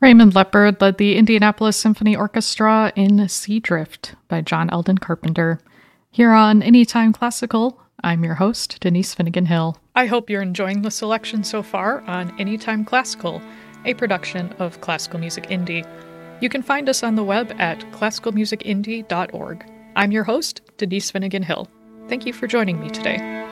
Raymond Leppard led the Indianapolis Symphony Orchestra in Sea Drift by John Eldon Carpenter. Here on Anytime Classical, I'm your host, Denise Finnegan Hill. I hope you're enjoying the selection so far on Anytime Classical, a production of Classical Music Indie. You can find us on the web at classicalmusicindie.org. I'm your host, Denise Finnegan Hill. Thank you for joining me today.